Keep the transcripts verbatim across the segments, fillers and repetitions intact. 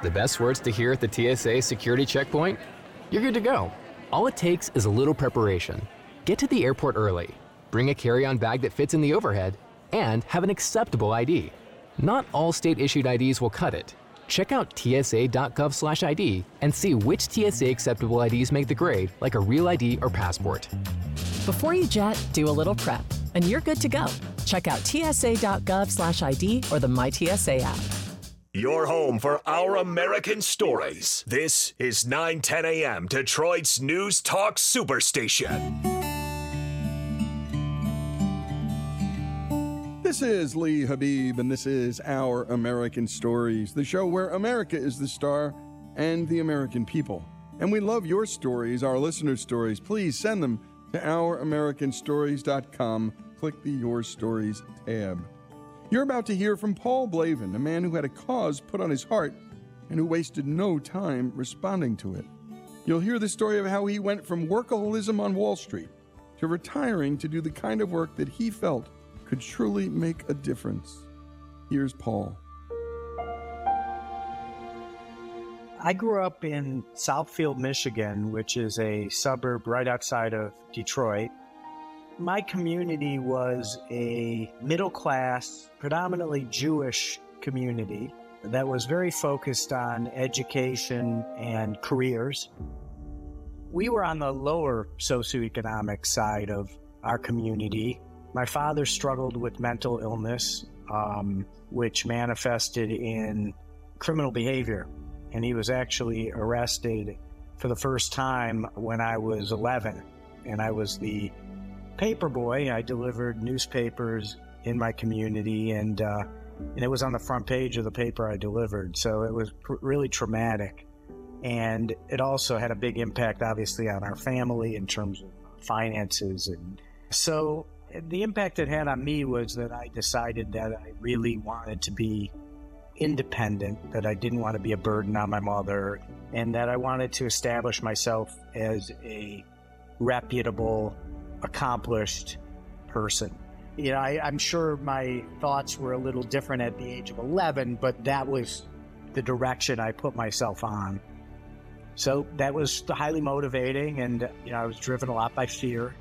The best words to hear at the T S A security checkpoint? You're good to go. All it takes is a little preparation. Get to the airport early, bring a carry-on bag that fits in the overhead, and have an acceptable I D. Not all state-issued I Ds will cut it. Check out T S A dot gov slash I D and see which T S A acceptable I Ds make the grade, like a real I D or passport. Before you jet, do a little prep, and you're good to go. Check out T S A dot gov slash I D or the My T S A app. Your home for Our American Stories. This is nine ten A M, Detroit's News Talk Superstation. This is Lee Habib, and this is Our American Stories, the show where America is the star and the American people. And we love your stories, our listeners' stories. Please send them to our american stories dot com. Click the Your Stories tab. You're about to hear from Paul Blavin, a man who had a cause put on his heart and who wasted no time responding to it. You'll hear the story of how he went from workaholism on Wall Street to retiring to do the kind of work that he felt could truly make a difference. Here's Paul. I grew up in Southfield, Michigan, which is a suburb right outside of Detroit. My community was a middle-class, predominantly Jewish community that was very focused on education and careers. We were on the lower socioeconomic side of our community. My father struggled with mental illness, um, which manifested in criminal behavior. And he was actually arrested for the first time when I was eleven. And I was the paper boy. I delivered newspapers in my community, and uh, and it was on the front page of the paper I delivered. So it was pr- really traumatic. And it also had a big impact, obviously, on our family in terms of finances. And so the impact it had on me was that I decided that I really wanted to be independent, that I didn't want to be a burden on my mother, and that I wanted to establish myself as a reputable, accomplished person. You know, I, I'm sure my thoughts were a little different at the age of eleven, but that was the direction I put myself on. So that was highly motivating, and you know, I was driven a lot by fear.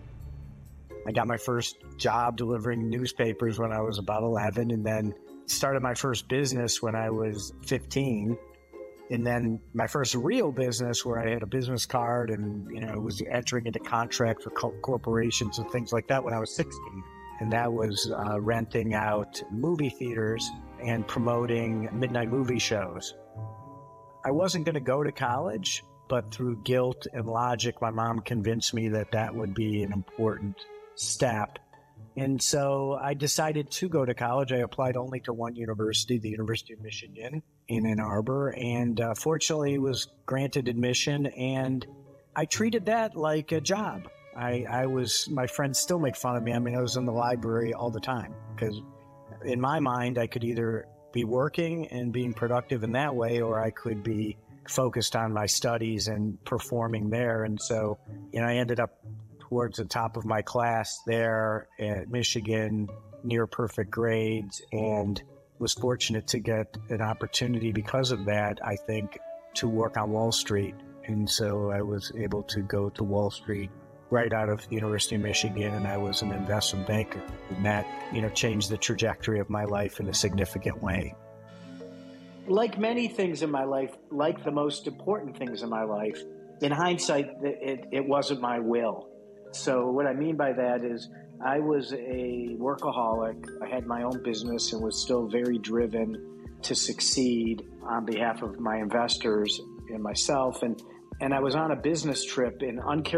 I got my first job delivering newspapers when I was about eleven, and then started my first business when I was fifteen. And then my first real business where I had a business card and, you know, was entering into contracts for co- corporations and things like that when I was sixteen. And that was uh, renting out movie theaters and promoting midnight movie shows. I wasn't going to go to college, but through guilt and logic, my mom convinced me that that would be an important step. And so I decided to go to college. I applied only to one university, the University of Michigan in Ann Arbor, and uh, fortunately was granted admission, and I treated that like a job. I, I was, my friends still make fun of me. I mean, I was in the library all the time because in my mind, I could either be working and being productive in that way, or I could be focused on my studies and performing there. And so, you know, I ended up towards the top of my class there at Michigan, near perfect grades, and was fortunate to get an opportunity because of that, I think, to work on Wall Street. And so I was able to go to Wall Street right out of the University of Michigan, and I was an investment banker. And that, you know, changed the trajectory of my life in a significant way. Like many things in my life, like the most important things in my life, in hindsight, it, it wasn't my will. So what I mean by that is I was a workaholic. I had my own business and was still very driven to succeed on behalf of my investors and myself. And, and I was on a business trip in uncharacteristic